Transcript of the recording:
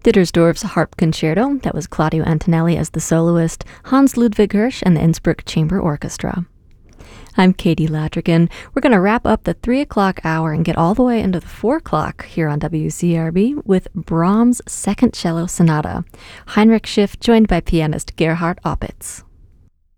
Dittersdorf's Harp Concerto, that was Claudio Antonelli as the soloist, Hans Ludwig Hirsch and the Innsbruck Chamber Orchestra. I'm Katie Latrigan. We're going to wrap up the 3 o'clock hour and get all the way into the 4 o'clock here on WCRB with Brahms' Second Cello Sonata. Heinrich Schiff joined by pianist Gerhard Opitz.